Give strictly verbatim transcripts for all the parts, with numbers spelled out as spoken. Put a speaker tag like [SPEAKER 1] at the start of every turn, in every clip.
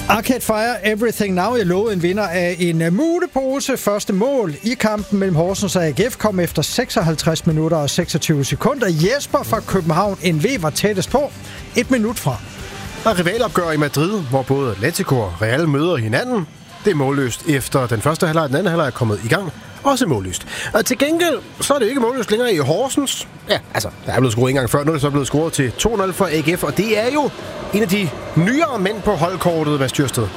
[SPEAKER 1] Arcade Fire Everything Now. Jeg lovede en vinder af en mulepose. Første mål i kampen mellem Horsens og A G F kom efter seksoghalvtreds minutter og seksogtyve sekunder. Jesper fra København N V var tættest på. Et minut fra.
[SPEAKER 2] Og rivalopgør i Madrid, hvor både Atletico og Real møder hinanden. Det er målløst efter den første halvleg. Den anden halvleg er kommet i gang. Også målløst. Og til gengæld, så er det ikke målløst længere i Horsens. Ja, altså, der er blevet scoret en gang før. Nu er det så blevet scoret til to nul for A G F. Og det er jo en af de nyere mænd på holdkortet, Mads Tyrsted.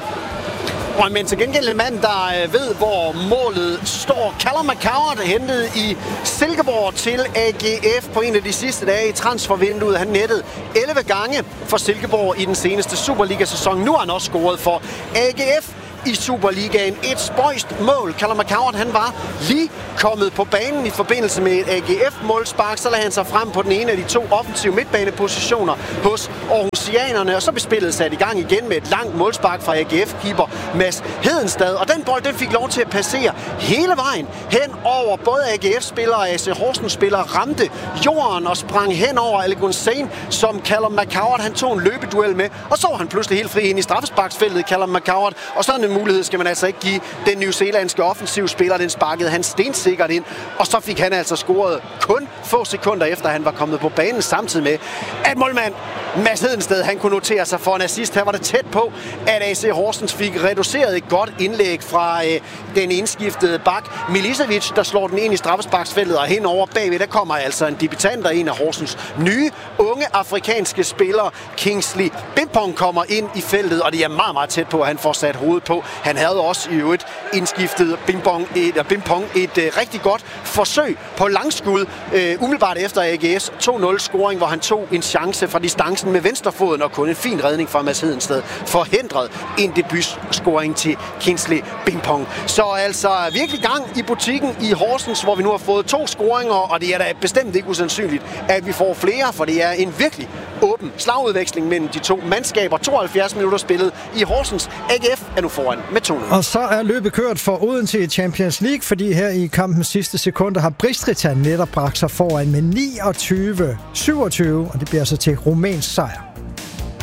[SPEAKER 3] Og men til gengæld en mand, der ved, hvor målet står. Callum McCoward hentet i Silkeborg til A G F på en af de sidste dage i transfervinduet. Han nettede elleve gange for Silkeborg i den seneste Superliga-sæson. Nu har han også scoret for A G F i Superligaen. Et spøjst mål. Callum McCoward, han var lige kommet på banen i forbindelse med et A G F-målspark. Så lagde han sig frem på den ene af de to offensive midtbanepositioner hos Aarhusianerne, og så blev spillet sat i gang igen med et langt målspark fra A G F-keeper Mads Hedenstad. Og den bold, den fik lov til at passere hele vejen hen over både A G F-spillere og A C Horsens-spillere, ramte jorden og sprang hen over Ale Gunsain, som Callum McCoward, han tog en løbeduel med, og så var han pludselig helt fri ind i straffesparksfeltet, Callum McCoward, og sådan en mulighed skal man altså ikke give den newzealandske offensivspiller. Den sparkede han stensikkert ind, og så fik han altså scoret kun få sekunder efter, han var kommet på banen, samtidig med, at målmand Mads Hedensted, han kunne notere sig for en assist. Her var det tæt på, at A C Horsens fik reduceret et godt indlæg fra øh, den indskiftede bak Milicevic, der slår den ind i straffesparksfeltet, og henover bagved, der kommer altså en debutant og en af Horsens nye unge afrikanske spillere, Kingsley Bimpong, kommer ind i feltet, og det er meget, meget tæt på, at han får sat hovedet på. Han havde også i øvrigt indskiftet Bimpong et, Bimpong et øh, rigtig godt forsøg på langskud, øh, umiddelbart efter A G F's to nul scoring, hvor han tog en chance fra distancen med venstrefoden, og kun en fin redning fra Mads Hedensted forhindrede en debutscoring til Kingsley Bimpong. Så altså virkelig gang i butikken i Horsens, hvor vi nu har fået to scoringer, og det er da bestemt ikke usandsynligt, at vi får flere, for det er en virkelig åben slagudveksling mellem de to mandskaber. tooghalvfjerds minutter spillet i Horsens. A G F er nu foran med to nul.
[SPEAKER 1] Og så er løbet kørt for Odense i Champions League, fordi her i kampens sidste sekunder har Bistrița netop bragt sig foran med niogtyve syvogtyve, og det bliver så til rumænsk sejr.